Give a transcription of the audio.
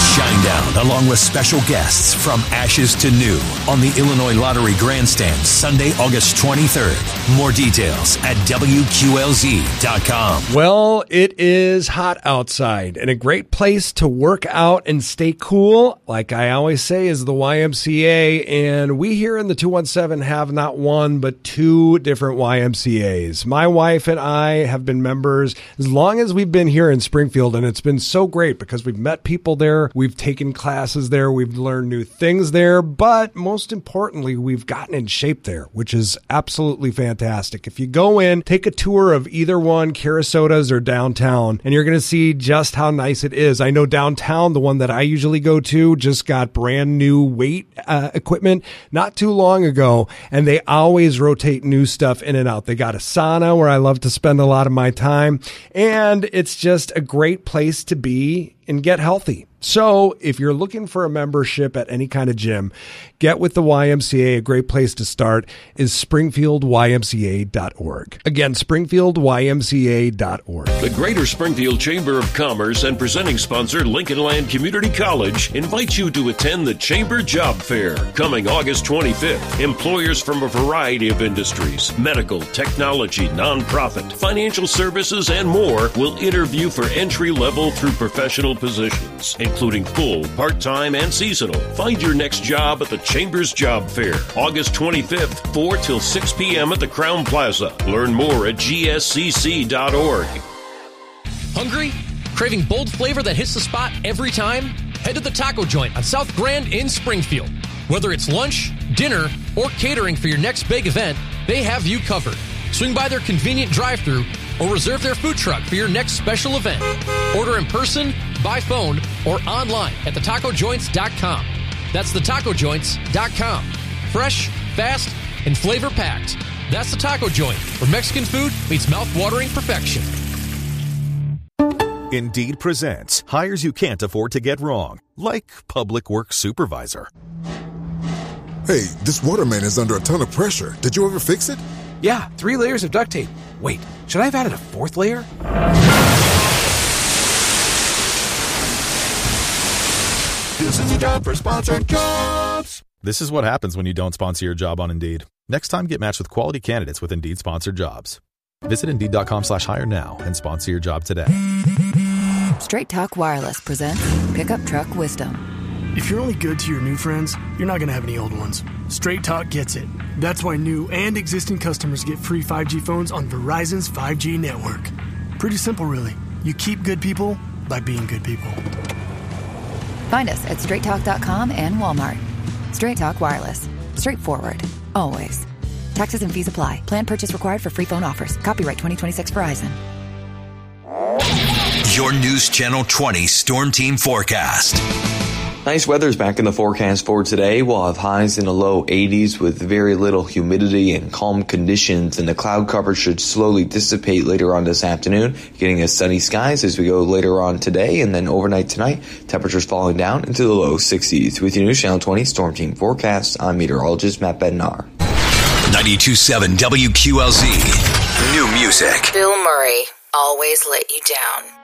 Shinedown, along with special guests from Ashes to New on the Illinois Lottery Grandstand, Sunday, August 23rd. More details at WQLZ.com. Well, it is hot outside, and a great place to work out and stay cool, like I always say, is the YMCA. And we here in the 217 have not one, but two different YMCAs. My wife and I have been members as long as we've been here in Springfield, and it's been so great because we've met people there, we've taken classes there, we've learned new things there, but most importantly, we've gotten in shape there, which is absolutely fantastic. If you go in, take a tour of either one, Carasota's or downtown, and you're going to see just how nice it is. I know downtown, the one that I usually go to, just got brand new weight equipment not too long ago, and they always rotate new stuff in and out. They got a sauna where I love to spend a lot of my time, and it's just a great place to be and get healthy. So if you're looking for a membership at any kind of gym, get with the YMCA. A great place to start is SpringfieldYMCA.org. Again, SpringfieldYMCA.org. The Greater Springfield Chamber of Commerce and presenting sponsor Lincoln Land Community College invites you to attend the Chamber Job Fair coming August 25th. Employers from a variety of industries, medical, technology, nonprofit, financial services, and more will interview for entry-level through professional positions, including full, part-time, and seasonal. Find your next job at the Chambers Job Fair, August 25th, 4 till 6 p.m. at the Crown Plaza. Learn more at gscc.org. Hungry? Craving bold flavor that hits the spot every time? Head to the Taco Joint on South Grand in Springfield. Whether it's lunch, dinner, or catering for your next big event, they have you covered. Swing by their convenient drive-thru or reserve their food truck for your next special event. Order in person, by phone, or online at thetacojoints.com. That's thetacojoints.com. Fresh, fast, and flavor-packed. That's the Taco Joint, where Mexican food meets mouth-watering perfection. Indeed presents hires you can't afford to get wrong, like public works supervisor. Hey, this water main is under a ton of pressure. Did you ever fix it? Yeah, 3 layers of duct tape. Wait, should I have added a 4th layer? This is a job for Sponsored Jobs. This is what happens when you don't sponsor your job on Indeed. Next time, get matched with quality candidates with Indeed Sponsored Jobs. Visit Indeed.com/hire now and sponsor your job today. Straight Talk Wireless presents Pickup Truck Wisdom. If you're only good to your new friends, you're not going to have any old ones. Straight Talk gets it. That's why new and existing customers get free 5G phones on Verizon's 5G network. Pretty simple, really. You keep good people by being good people. Find us at straighttalk.com and Walmart. Straight Talk Wireless. Straightforward. Always. Taxes and fees apply. Plan purchase required for free phone offers. Copyright 2026 Verizon. Your News Channel 20 Storm Team Forecast. Nice weather's back in the forecast for today. We'll have highs in the low 80s with very little humidity and calm conditions, and the cloud cover should slowly dissipate later on this afternoon, getting us sunny skies as we go later on today, and then overnight tonight, temperatures falling down into the low 60s. With your News Channel 20 Storm Team Forecast, I'm meteorologist Matt Bednar. 92.7 WQLZ. New music. Bill Murray, Always Let You Down.